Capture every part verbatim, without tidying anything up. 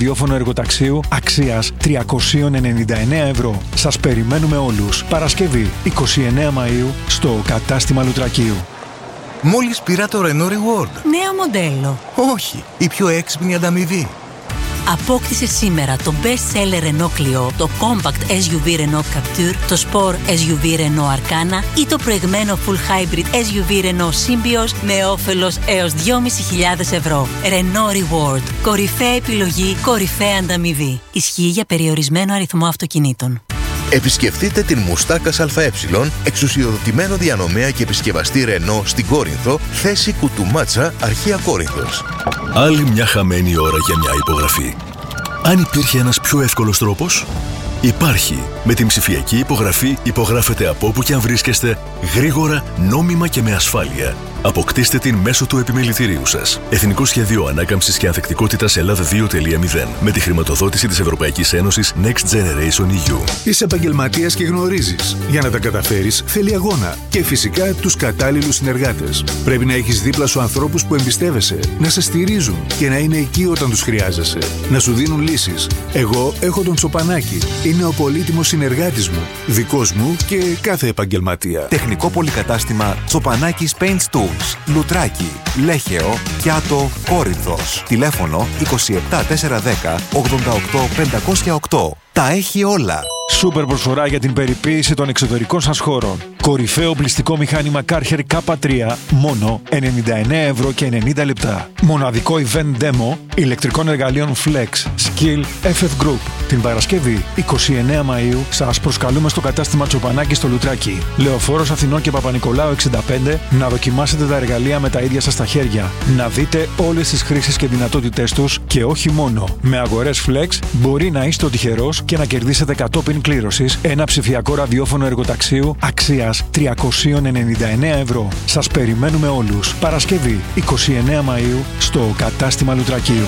ραδιόφωνο εργοταξίου αξίας τριακόσια ενενήντα εννέα ευρώ. Σας περιμένουμε όλους. Παρασκευή εικοστή ενάτη Μαΐου στο κατάστημα Λουτρακίου. Μόλις πήρα το Renault Reward. Νέο μοντέλο. Όχι, η πιο έξυπνη ανταμοιβή. Απόκτησε σήμερα το best seller Renault Clio, το compact ες γιου βι Renault Captur, το sport ες γιου βι Renault Arcana ή το προηγμένο full hybrid ες γιου βι Renault Symbioz με όφελος έως δυόμισι χιλιάδες ευρώ. Renault Reward. Κορυφαία επιλογή, κορυφαία ανταμοιβή. Ισχύει για περιορισμένο αριθμό αυτοκινήτων. Επισκεφτείτε την Μουστάκας ΑΕ, εξουσιοδοτημένο διανομέα και επισκευαστή Renault στην Κόρινθο, θέση Κουτουμάτσα, αρχαία Κόρινθος. Άλλη μια χαμένη ώρα για μια υπογραφή. Αν υπήρχε ένας πιο εύκολος τρόπος, υπάρχει. Με την ψηφιακή υπογραφή υπογράφετε από όπου και αν βρίσκεστε, γρήγορα, νόμιμα και με ασφάλεια. Αποκτήστε την μέσω του επιμελητηρίου σας. Εθνικό Σχέδιο Ανάκαμψης και Ανθεκτικότητας Ελλάδα δύο τελεία μηδέν. Με τη χρηματοδότηση της Ευρωπαϊκής Ένωσης Next Generation ι γιου. Είσαι επαγγελματίας και γνωρίζεις. Για να τα καταφέρεις θέλει αγώνα. Και φυσικά τους κατάλληλους συνεργάτες. Πρέπει να έχεις δίπλα σου ανθρώπους που εμπιστεύεσαι, να σε στηρίζουν και να είναι εκεί όταν τους χρειάζεσαι. Να σου δίνουν λύσεις. Εγώ έχω τον Τσοπανάκη. Είναι ο πολύτιμος συνεργάτης μου, δικός μου και κάθε επαγγελματία. Τεχνικό πολυκατάστημα Τσοπανάκης Paint Tools. Λουτράκι, Λέχεο, Κιάτο, Κόρινθος. Τηλέφωνο είκοσι επτά τετρακόσια δέκα ογδόντα οκτώ πεντακόσια οκτώ. Τα έχει όλα. Σούπερ προσφορά για την περιποίηση των εξωτερικών σας χώρων. Κορυφαίο πληστικό μηχάνημα Karcher κέι τρία, μόνο ενενήντα εννέα ευρώ και ενενήντα λεπτά. Μοναδικό event demo ηλεκτρικών εργαλείων Flex, Skill, εφ εφ Group. Την Παρασκευή εικοστή ενάτη Μαΐου σας προσκαλούμε στο κατάστημα Τσοπανάκη στο Λουτράκι. Λεωφόρος Αθηνών και Παπα-Νικολάου εξήντα πέντε, να δοκιμάσετε τα εργαλεία με τα ίδια σας τα χέρια. Να δείτε όλες τις χρήσεις και δυνατότητές τους και όχι μόνο. Με αγορές Flex μπορεί να είστε ο τυχερός και να κερδίσετε κατόπιν κλήρωσης ένα ψηφιακό ραδιόφωνο εργοταξίου αξίας τριακόσια ενενήντα εννέα ευρώ. Σας περιμένουμε όλους. Παρασκευή εικοστή ενάτη Μαΐου στο κατάστημα Λουτρακίου.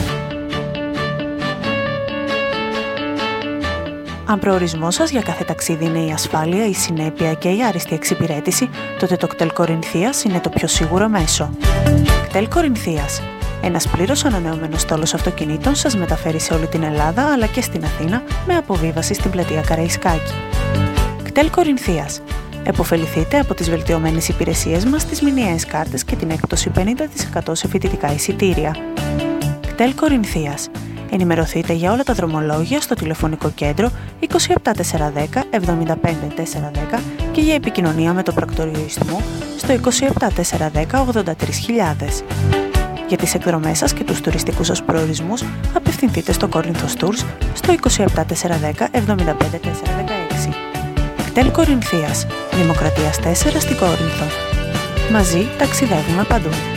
Αν προορισμός σας για κάθε ταξίδι είναι η ασφάλεια, η συνέπεια και η άριστη εξυπηρέτηση, τότε το κτέλ Κορινθίας είναι το πιο σίγουρο μέσο. κτέλ Κορινθίας. Ένας πλήρως ανανεωμένος στόλος αυτοκινήτων σας μεταφέρει σε όλη την Ελλάδα αλλά και στην Αθήνα με αποβίβαση στην πλατεία Καραϊσκάκη. κτέλ Κορινθίας. Εποφεληθείτε από τις βελτιωμένες υπηρεσίες μας, τις μηνιαίες κάρτες και την έκπτωση πενήντα τοις εκατό σε φοιτητικά εισιτήρια. κτέλ Κορινθίας. Ενημερωθείτε για όλα τα δρομολόγια στο τηλεφωνικό κέντρο είκοσι επτά τετρακόσια δέκα εβδομήντα πέντε τετρακόσια δέκα και για επικοινωνία με το πρακτορείο Ιστμού στο είκοσι επτά τετρακόσια δέκα ογδόντα τρεις χιλιάδες. Για τις εκδρομές σας και τους τουριστικούς σας προορισμούς, απευθυνθείτε στο Corinthians Tours στο είκοσι επτά τετρακόσια δέκα εβδομήντα πέντε τετρακόσια δεκαέξι. κτέλ Κορινθίας, Δημοκρατίας τέσσερα στην Κόρινθο. Μαζί ταξιδεύουμε παντού.